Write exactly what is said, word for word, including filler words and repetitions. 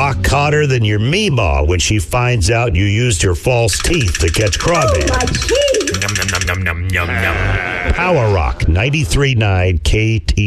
rock hotter than your meemaw when she finds out you used your false teeth to catch crawdads? My teeth. Yum, yum, yum, yum, yum, yum, yum. Power Rock ninety-three point nine K T